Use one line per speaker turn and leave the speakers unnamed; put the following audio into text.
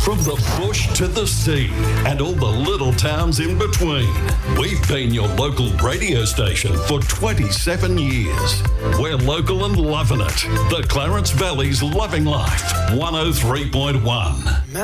From the bush to the sea and all the little towns in between, we've been your local radio station for 27 years. We're local and loving it. The Clarence Valley's Loving Life, 103.1.